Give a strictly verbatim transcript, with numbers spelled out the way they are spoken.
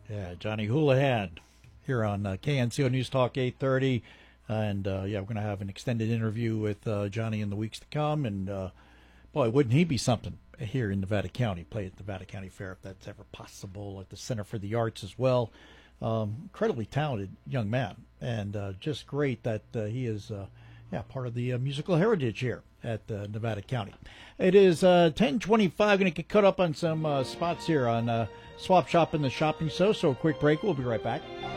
Yeah, Johnny Houlihan here on uh, K N C O News Talk eight thirty. And, uh, yeah, we're going to have an extended interview with uh, Johnny in the weeks to come. And, uh, boy, wouldn't he be something here in Nevada County, play at the Nevada County Fair if that's ever possible, at the Center for the Arts as well. Um, incredibly talented young man. And uh, just great that uh, he is uh, yeah, part of the uh, musical heritage here at uh, Nevada County. It is uh, ten twenty-five. Going to get caught up on some uh, spots here on uh, Swap Shop in the Shopping Show. So a quick break. We'll be right back.